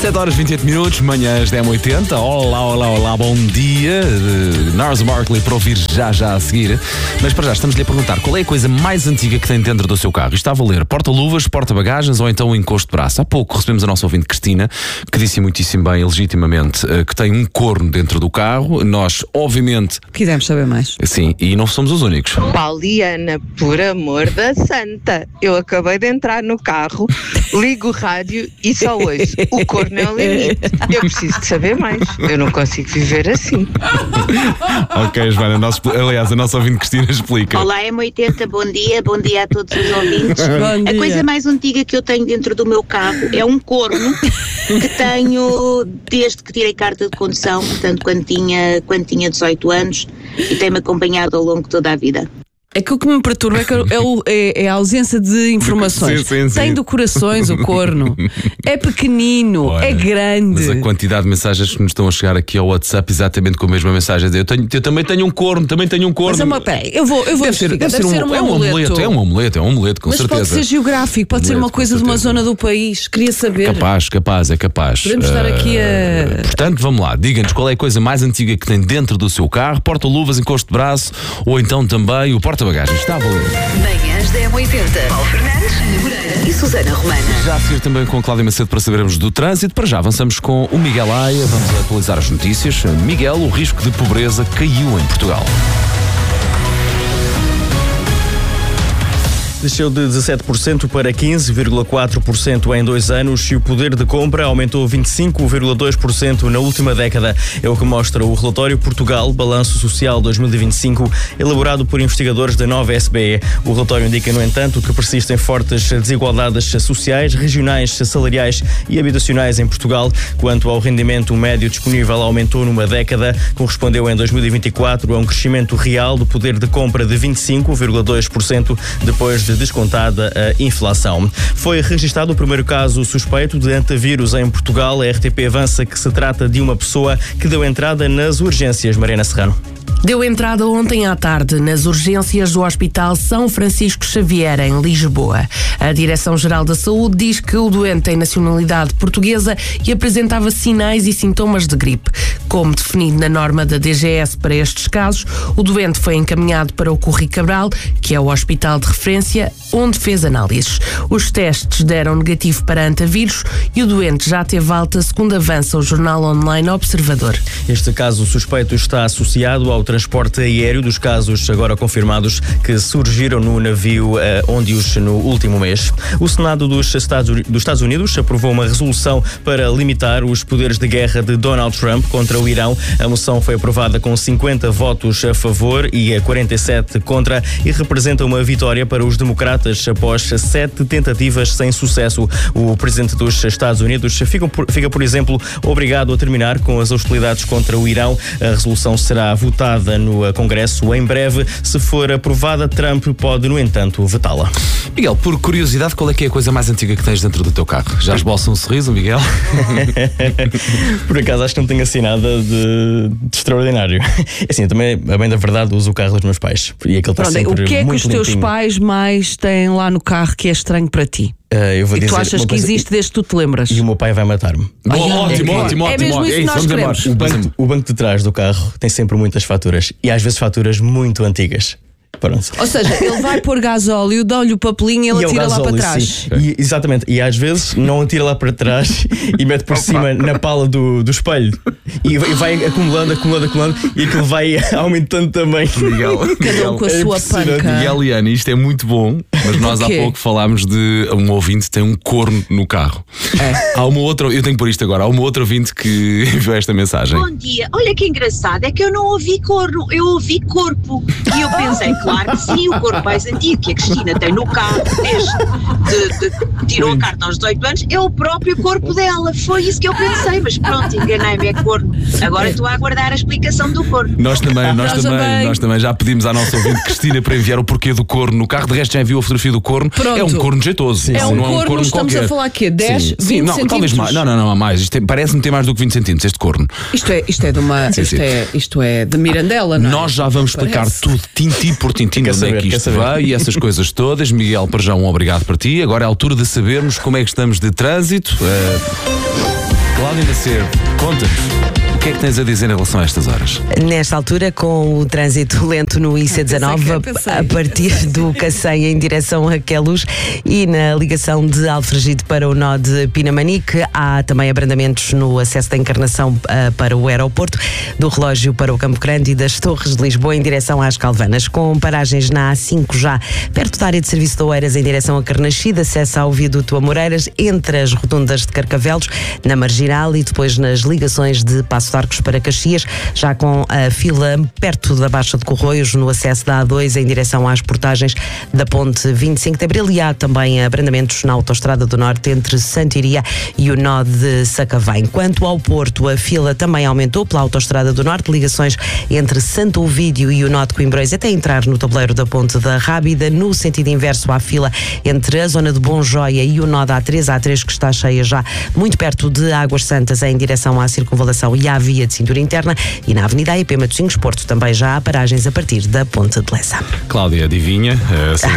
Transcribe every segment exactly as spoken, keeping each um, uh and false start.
sete horas e vinte e oito minutos, manhãs dez e oitenta. Olá, olá, olá, bom dia. Nars Barkley para ouvir já, já a seguir. Mas para já estamos-lhe a perguntar qual é a coisa mais antiga que tem dentro do seu carro. Está a valer porta-luvas, porta-bagagens ou então um encosto de braço. Há pouco recebemos a nossa ouvinte Cristina, que disse muitíssimo bem e legitimamente que tem um corno dentro do carro. Nós, obviamente... Quisemos saber mais. Sim, e não somos os únicos. Pauliana, por amor da santa, eu acabei de entrar no carro, ligo o rádio e só hoje o corno é o limite. Eu preciso de saber mais, eu não consigo viver assim. Ok, Joana, nós, aliás, a nossa ouvinte Cristina explica. Olá, M oitenta, bom dia, bom dia a todos os ouvintes. Bom dia. A coisa mais antiga que eu tenho dentro do meu carro é um corno que tenho desde que tirei carta de condução, portanto quando tinha, quando tinha dezoito anos, e tem-me acompanhado ao longo de toda a vida. É que o que me perturba é, que é, o, é, é a ausência de informações. Sim, sim, sim. Tem decorações o corno. É pequenino, Olha, é grande. Mas a quantidade de mensagens que nos estão a chegar aqui ao WhatsApp exatamente com a mesma mensagem. Eu, tenho, eu também tenho um corno, também tenho um corno. Mas é uma, peraí, eu vou, eu vou Deve ser, explicar. deve ser um, é um amuleto. É um amuleto, é um amuleto, com Mas certeza. pode ser geográfico, pode ser Amuleto, uma coisa com de uma certeza. zona do país. Queria saber. Capaz, capaz, é capaz. Podemos estar aqui a... Portanto, vamos lá, diga-nos qual é a coisa mais antiga que tem dentro do seu carro: porta-luvas, encosto de braço ou então também o porta-bagagens. Está a valer. Manhãs da M oitenta. Paulo Fernandes, Ana Moreira e Susana Romana. Já a seguir também com a Cláudia Macedo para sabermos do trânsito. Para já avançamos com o Miguel Aia. Vamos atualizar as notícias. Miguel, o risco de pobreza caiu em Portugal. Desceu de dezassete por cento para quinze vírgula quatro por cento em dois anos e o poder de compra aumentou vinte e cinco vírgula dois por cento na última década. É o que mostra o relatório Portugal Balanço Social dois mil e vinte e cinco, elaborado por investigadores da nova S B E. O relatório indica, no entanto, que persistem fortes desigualdades sociais, regionais, salariais e habitacionais em Portugal. Quanto ao rendimento médio disponível, aumentou numa década, correspondeu em dois mil e vinte e quatro a um crescimento real do poder de compra de vinte e cinco vírgula dois por cento, depois de descontada a inflação. Foi registado o primeiro caso suspeito de antavírus em Portugal. A R T P avança que se trata de uma pessoa que deu entrada nas urgências. Mariana Serrano. Deu entrada ontem à tarde nas urgências do Hospital São Francisco Xavier, em Lisboa. A Direção-Geral da Saúde diz que o doente tem nacionalidade portuguesa e apresentava sinais e sintomas de gripe. Como definido na norma da D G S para estes casos, o doente foi encaminhado para o Curri Cabral, que é o hospital de referência, onde fez análises. Os testes deram negativo para antavírus e o doente já teve alta, segundo avança o jornal online Observador. Este caso suspeito está associado ao transporte aéreo dos casos agora confirmados que surgiram no navio uh, Ondius no último mês. O Senado dos Estados, dos Estados Unidos aprovou uma resolução para limitar os poderes de guerra de Donald Trump contra o Irão. A moção foi aprovada com cinquenta votos a favor e quarenta e sete contra e representa uma vitória para os democratas após sete tentativas sem sucesso. O presidente dos Estados Unidos fica, por, fica, por exemplo, obrigado a terminar com as hostilidades contra o Irão. A resolução será votada no Congresso em breve. Se for aprovada, Trump pode, no entanto, vetá-la. Miguel, por curiosidade, qual é que é a coisa mais antiga que tens dentro do teu carro? Já esboça um sorriso, Miguel? Por acaso, acho que não tenho assim nada de, de extraordinário. Assim, eu também, a bem da verdade, uso o carro dos meus pais. E aquele está Pronto, sempre o que é que muito os teus limpinho. pais mais têm lá no carro que é estranho para ti? Uh, eu vou E que dizer tu achas uma que coisa, existe desde que tu te lembras? E o meu pai vai matar-me. Boa, Ai, ótimo, é, ótimo, é ótimo. mesmo isso É que nós vamos embora. queremos. O banco, o banco de trás do carro tem sempre muitas faturas. E às vezes faturas muito antigas. Pronto. Ou seja, ele vai pôr gasóleo, dá-lhe o papelinho e ele E é o atira lá para gasóleo, trás. sim. E, exatamente. E às vezes não atira lá para trás e mete por cima na pala do, do espelho. E vai, vai acumulando, acumulando, acumulando. E aquilo vai aumentando também. Miguel, Cada um com a É sua impressionante. panca. Miguel e Ana, isto é muito bom, mas nós há quê? pouco falámos de um ouvinte que tem um corno no carro. É. Há uma outra, eu tenho que pôr isto agora, há uma outra ouvinte que enviou esta mensagem. Bom dia, olha que engraçado, é que eu não ouvi corno, eu ouvi corpo. E eu pensei, claro que sim, o corpo mais antigo que a Cristina tem no carro, desde de, de, tirou a carta aos dezoito anos, é o próprio corpo dela. Foi isso que eu pensei, mas pronto, enganei-me, é corno. Agora estou a aguardar a explicação do corno. Nós também, nós, Nós também, também. nós também já pedimos à nossa ouvinte Cristina para enviar o porquê do corno no carro. De resto, já enviou a fotografia do corno. Pronto. É um corno jeitoso. É um não corno, estamos qualquer. a falar aqui, dez, Sim, vinte sim, não, talvez centímetros? mais. Não, não, não, há mais. Isto é- parece-me ter mais do que vinte centímetros, este corno. Isto é, isto é de uma. Sim, isto, sim. É, isto é de Mirandela, não é? Nós já vamos explicar Parece. tudo, tintim por tintim, Quer onde é saber, que quer isto saber. veio e essas coisas todas. Miguel, para já um obrigado para ti. Agora é a altura de sabermos como é que estamos de trânsito. Uh, Cláudia Macedo, conta-nos. O que é que tens a dizer em relação a estas horas? Nesta altura, com o trânsito lento no I C dezanove, a partir do Cacém em direção a Queluz e na ligação de Alfragide para o nó de Pinamanique, há também abrandamentos no acesso da Encarnação uh, para o aeroporto, do Relógio para o Campo Grande e das Torres de Lisboa em direção às Calvanas, com paragens na A cinco já perto da área de serviço de Oeiras em direção a Carnaxide, acesso ao viaduto Amoreiras, entre as rotundas de Carcavelos, na Marginal e depois nas ligações de Passo de Arcos para Caxias, já com a fila perto da Baixa de Corroios, no acesso da A dois em direção às portagens da Ponte vinte e cinco de Abril, e há também abrandamentos na Autostrada do Norte entre Santiria e o nó de Sacavém. Quanto ao Porto, a fila também aumentou pela Autostrada do Norte, ligações entre Santo Ovídio e o nó de Coimbrões até entrar no tabuleiro da Ponte da Rábida. No sentido inverso, há fila entre a zona de Bom Joia e o nó da A três, a A três que está cheia já muito perto de Águas Santas em direção à circunvalação e à via de cintura interna, e na Avenida A I P Matosinhos Porto também já há paragens a partir da Ponte de Lessa. Cláudia, adivinha? Uh, sim.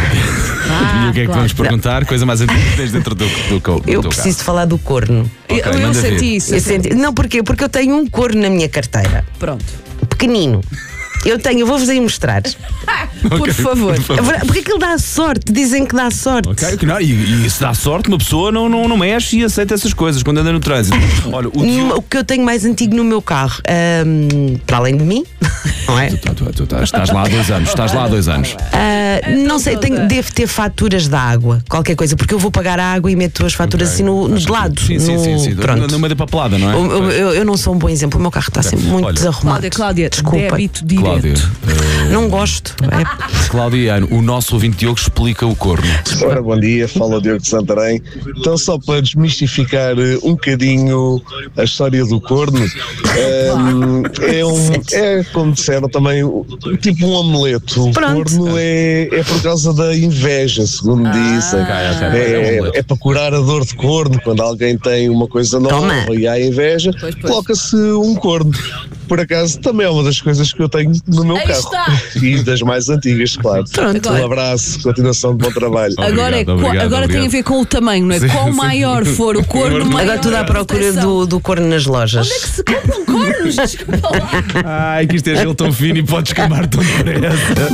Ah, e o que é que claro. vamos perguntar? Não. Coisa mais antiga que tens dentro do, do, do, do Eu teu preciso carro. de falar do corno. Okay, eu eu manda senti ver. isso. Eu eu senti- senti- Não, porquê? Porque eu tenho um corno na minha carteira. Pronto. Pequenino. Eu tenho, eu vou-vos aí mostrar. Por Ok, favor. por favor. Porque aquilo dá sorte, dizem que dá sorte. Ok, que não, e, e se dá sorte, uma pessoa não, não, não mexe e aceita essas coisas quando anda no trânsito. Olha, o Hum, Diogo. O que eu tenho mais antigo no meu carro, hum, para além de mim, não é? Tu, tu, tu, tu estás, estás lá há dois anos, estás lá há dois anos. Ah, não sei, tenho, devo ter faturas da água, qualquer coisa, porque eu vou pagar a água e meto as faturas assim no, no de lado. Sim, sim, no, sim, sim. Pronto. No meio da papelada, não é? Eu, eu- eu- eu não sou um bom exemplo, o meu carro está sempre muito Olha, desarrumado. Cláudia, Cláudia, Desculpa. débito direto. Cláudia, eh, Não gosto. É- Cláudia e Ano, o nosso ouvinte Diogo explica o corno. Ora, bom dia, fala o Diogo de Santarém. Então, só para desmistificar eh, um bocadinho a história do corno, ehm, é, um, é como disseram também, o- tipo um amuleto. O Pronto. corno é, é por causa da inveja, segundo dizem. ok, é um É, amuleto. é para curar a dor de corno, quando alguém tem uma coisa nova Toma. e há inveja, Pois, pois. coloca-se um corno. Por acaso, também é uma das coisas que eu tenho no meu Aí carro. está. E das mais antigas, claro. Pronto. Um abraço, continuação de bom trabalho. Agora, é, Obrigado, qua- obrigado, agora tem a obrigado. ver com o tamanho, não é? Sim, Qual sim. maior for o corno, maior Agora tudo à a procura proteção. do, do corno nas lojas. Onde é que se compram cornos? Desculpa lá. Ai, que isto é gelo tão fino e pode escamar tão depressa.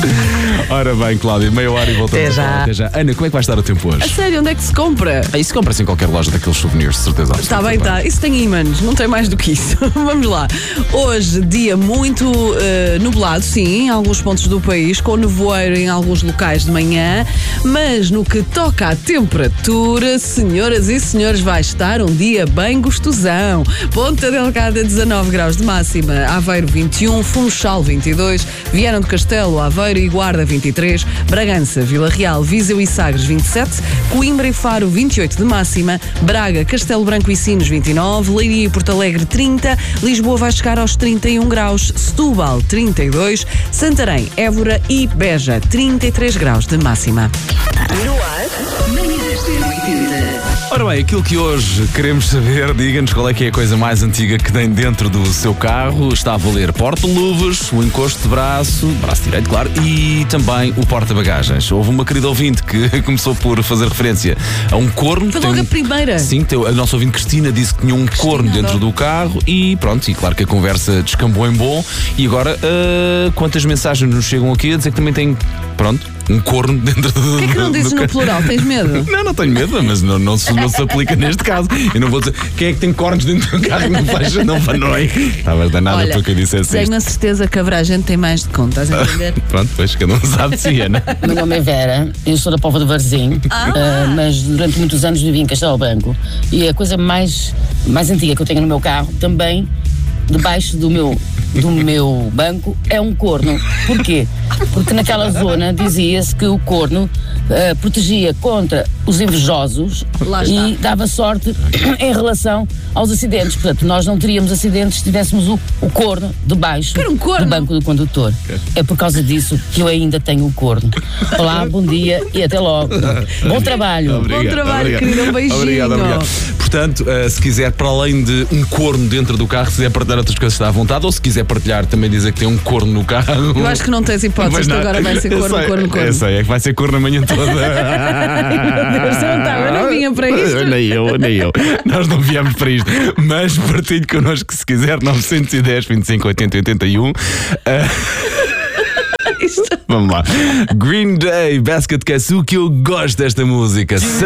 Ora bem, Cláudia, meia hora e voltamos Até a já. falar. Até já. Ana, como é que vai estar o tempo A hoje? sério, onde é que se compra? Ah, isso compra-se em qualquer loja daqueles souvenirs, de certeza. Está absoluta, bem, pá. está. Isso tem ímãs, não tem mais do que isso. Vamos lá. Hoje, dia muito eh, nublado, sim, em alguns pontos do país, com nevoeiro em alguns locais de manhã, mas no que toca à temperatura, senhoras e senhores, vai estar um dia bem gostosão. Ponta Delgada, dezanove graus de máxima, Aveiro vinte e um, Funchal vinte e dois, Viana do Castelo, Aveiro e Guarda vinte e três, Bragança, Vila Real, Viseu e Sagres vinte e sete, Coimbra e Faro vinte e oito de máxima, Braga, Castelo Branco e Sines vinte e nove, Leiria e Porto Alegre trinta, Lisboa vai chegar aos trinta e um graus, Setúbal trinta e dois, Santarém, Évora e Beja trinta e três graus de máxima. No ar, manhãs da oitenta. Ora bem, aquilo que hoje queremos saber, diga-nos qual é que é a coisa mais antiga que tem dentro do seu carro. Está a valer porta-luvas, o encosto de braço, braço direito, claro, e também o porta-bagagens. Houve uma querida ouvinte que começou por fazer referência a um corno. Foi Tem logo um- a primeira. Sim, tem- a nossa ouvinte Cristina disse que tinha um corno dentro adoro. do carro e pronto, e claro que a conversa descambou em bom. E agora, ah, quantas mensagens nos chegam aqui a dizer que também tem, pronto, um corno dentro do Por que é que não dizes no plural? Tens medo? Não, não tenho medo, mas não, não, se, não se aplica neste caso. Eu não vou dizer quem é que tem cornos dentro do carro e não faz, não fanoi. Estavas danada Olha, porque eu dissesse tenho isto. a certeza que haverá gente que tem mais de conta, estás a entender? Pronto, pois cada um sabe de si, Ana. Meu nome é Vera, eu sou da Póvoa de Varzim, ah, mas durante muitos anos vivi em Castelo Branco. E a coisa mais, mais antiga que eu tenho no meu carro, também debaixo do meu, do meu banco, é um corno. Porquê? Porque naquela zona dizia-se que o corno ah, protegia contra os invejosos Lá está. e dava sorte em relação aos acidentes. Portanto, nós não teríamos acidentes se tivéssemos o, o corno debaixo Quero um corno. do banco do condutor. É por causa disso que eu ainda tenho o corno. Olá, bom dia e até logo. Bom trabalho. Bom trabalho, querida. Um beijinho. Obrigado, obrigado. Portanto, eh, se quiser, para além de um corno dentro do carro, se quiser partilhar outras coisas, está à vontade. Ou se quiser partilhar, também dizer que tem um corno no carro. Eu acho que não tens hipótese, Mas isto não, agora vai ser eu corno, sei, corno, corno. Eu sei, é que vai ser corno amanhã toda. Deus, eu não estava, eu não vinha para isto. Nem eu, nem eu. Nós não viemos para isto. Mas partilhe connosco se quiser. nove um zero, vinte e cinco, oitenta, oitenta e um. Uh... Vamos lá. Green Day, Basket Case, o que eu gosto desta música.